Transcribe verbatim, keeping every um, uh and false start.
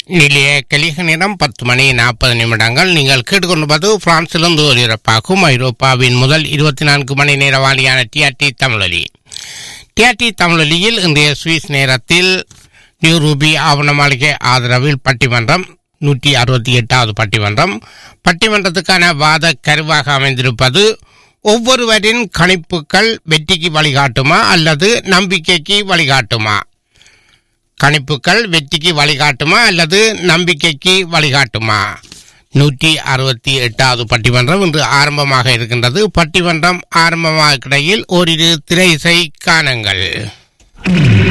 நிலைய கலிக நேரம் பத்து மணி நாற்பது நிமிடங்கள். நீங்கள் கேட்டுக்கொண்டிருப்பது பிரான்சிலிருந்து ஒலிபரப்பாகும் ஐரோப்பாவின் முதல் இருபத்தி நான்கு மணி நேர வாலியான டிஆர்டி தமிழொலி. டிஆர்டி தமிழொலியில் இன்றைய சுவிஸ் நேரத்தில் நியூ ரூபி ஆவண மாளிகை ஆதரவில் பட்டிமன்றம் நூற்றி அறுபத்தி எட்டாவது பட்டிமன்றம். பட்டிமன்றத்துக்கான வாத கருவாக அமைந்திருப்பது ஒவ்வொருவரின் கணிப்புகள் வெற்றிக்கு வழிகாட்டுமா அல்லது நம்பிக்கைக்கு வழிகாட்டுமா? கணிப்புகள் வெற்றிக்கு வழிகாட்டுமா அல்லது நம்பிக்கைக்கு வழிகாட்டுமா? நூற்றி அறுபத்தி எட்டாவது பட்டிமன்றம் இன்று ஆரம்பமாக இருக்கின்றது. பட்டிமன்றம் ஆரம்பமாக இடையில் ஓரிரு திரை இசை காணுங்கள்.